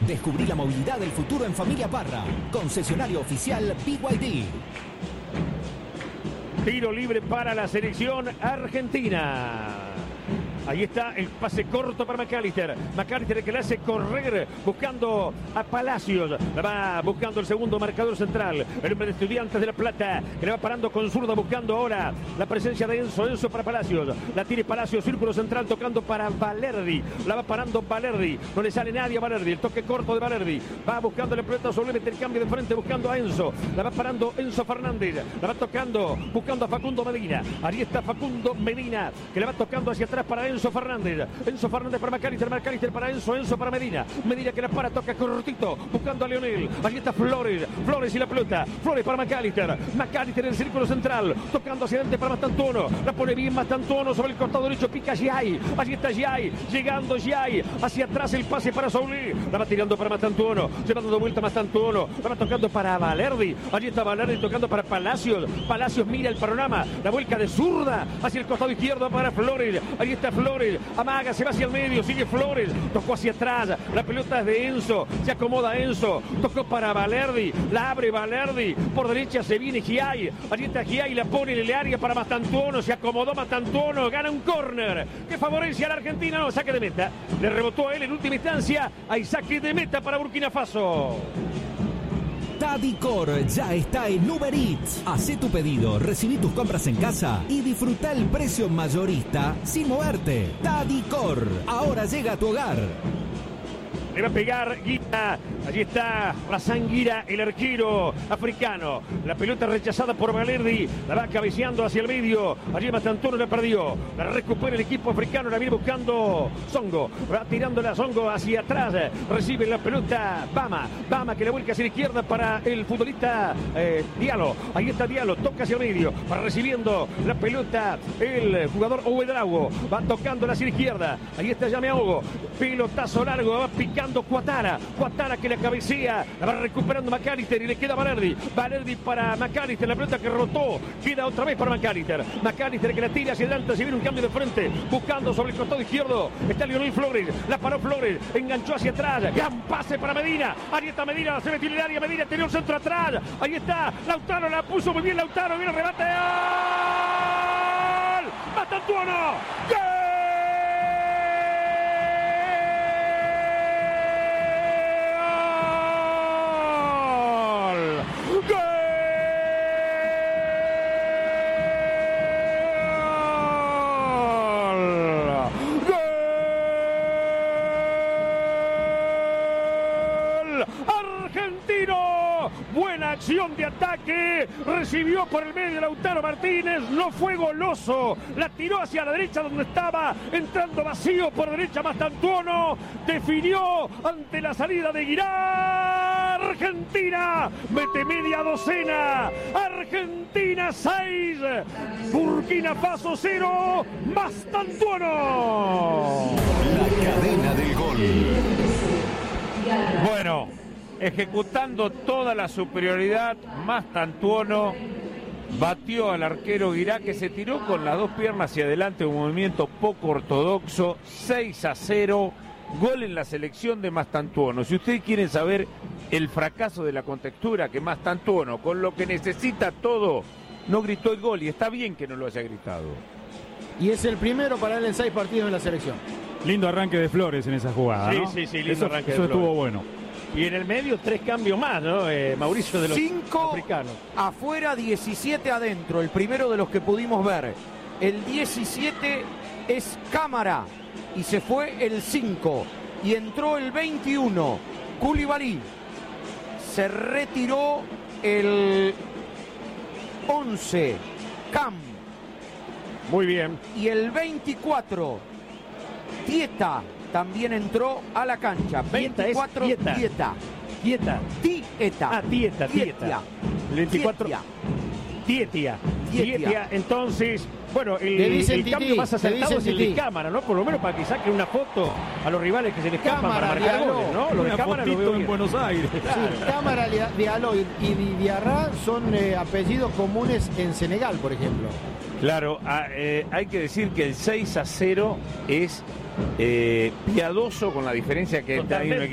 Descubrí la movilidad del futuro en Familia Parra. Concesionario oficial BYD. Tiro libre para la selección argentina. Ahí está el pase corto para McAllister. McAllister que le hace correr buscando a Palacios. La va buscando el segundo marcador central. El hombre de Estudiantes de La Plata que le va parando con zurda buscando ahora la presencia de Enzo. Enzo para Palacios. La tiene Palacios, círculo central tocando para Valerdi. La va parando Valerdi. No le sale nadie a Valerdi. El toque corto de Valerdi. Va buscando la pelota sobre el cambio de frente buscando a Enzo. La va parando Enzo Fernández. La va tocando buscando a Facundo Medina. Ahí está Facundo Medina que le va tocando hacia atrás para Enzo Fernández. Enzo Fernández para McAllister. McAllister para Enzo. Enzo para Medina. Medina que la para, toca cortito, buscando a Leonel. Allí está Flores. Flores y la pelota. Flores para McAllister. McAllister en el círculo central. Tocando hacia adelante para Mastantuono. La pone bien Mastantuono sobre el costado derecho. Pica Giai. Allí está Giai. Llegando Giai. Hacia atrás el pase para Souli. La va tirando para Mastantuono. Llevando de vuelta Mastantuono. La va tocando para Valerdi. Allí está Valerdi tocando para Palacios. Palacios mira el panorama. La vuelca de zurda hacia el costado izquierdo para Flores. Allí está Flores. Amaga, se va hacia el medio, sigue Flores, tocó hacia atrás, la pelota es de Enzo, se acomoda Enzo, tocó para Valerdi, la abre Valerdi, por derecha se viene Giai, allí está Giai, la pone en el área para Mastantuono, se acomodó Mastantuono, gana un córner que favorece a la Argentina, no, saque de meta, le rebotó a él en última instancia, hay saque de meta para Burkina Faso. Tadicor ya está en Uber Eats. Hacé tu pedido, recibí tus compras en casa y disfruta el precio mayorista sin moverte. Tadicor, ahora llega a tu hogar. Le va a pegar Guita. Allí está Razan Guira, el arquero africano. La pelota rechazada por Valerdi. La va cabeceando hacia el medio. Allí Mastantuono la perdió. La recupera el equipo africano. La viene buscando Songo. Va tirando la Songo hacia atrás. Recibe la pelota Bama. Bama que la vuelca hacia la izquierda para el futbolista Diallo. Ahí está Diallo. Toca hacia el medio. Va recibiendo la pelota el jugador Ouedraogo. Va tocando hacia la izquierda. Ahí está Yameogo. Pelotazo largo. Va picando Cuatara. Cuatara que la cabecea. La va recuperando McAllister y le queda Valerdi. Valerdi para McAllister. La pelota que rotó. Queda otra vez para McAllister. McAllister que la tira hacia adelante. Se viene un cambio de frente. Buscando sobre el costado izquierdo. Está Leonel Flores. La paró Flores. Enganchó hacia atrás. Gran pase para Medina. Ahí está Medina. Se metió en el área. Medina tenía un centro atrás. Ahí está. Lautaro la puso muy bien. Lautaro. Viene el remate. ¡Gol! ¡Mastantuono! ¡Gol! Argentino, buena acción de ataque, recibió por el medio Lautaro Martínez, no fue goloso, la tiró hacia la derecha donde estaba, entrando vacío por derecha Mastantuono, definió ante la salida de Guirá. Argentina mete media docena, Argentina 6, Burkina Faso 0, Mastantuono. La cadena del gol. Bueno, ejecutando toda la superioridad, Mastantuono batió al arquero Guirá, que se tiró con las dos piernas hacia adelante, un movimiento poco ortodoxo. 6-0, gol en la selección de Mastantuono. Si ustedes quieren saber el fracaso de la contextura, que Mastantuono, con lo que necesita todo, no gritó el gol, y está bien que no lo haya gritado. Y es el primero para él en 6 partidos en la selección. Lindo arranque de Flores en esa jugada, ¿no? Sí, lindo arranque de Eso Flores. estuvo bueno. Y en el medio 3 cambios más, ¿no? Mauricio, de los 5 africanos. Afuera, 17 adentro. El primero de los que pudimos ver. El 17 es Cámara. Y se fue el 5. Y entró el 21. Koulibaly. Se retiró el 11. Cam. Muy bien. Y el 24. Tieta. También entró a la cancha. 24, Tieta. Tieta. Tieta. Tieta. Tieta. El 24. Tietia. Entonces, bueno, el cambio más acertado es el de Cámara, ¿no? Por lo menos para que saquen una foto a los rivales que se les escapan para marcar goles, ¿no? Lo de Cámara lo veo en bien. Buenos Aires. Claro. Sí, Cámara, Diallo y Diarra son apellidos comunes en Senegal, por ejemplo. Claro, hay que decir que el 6-0 es piadoso, con la diferencia que hay un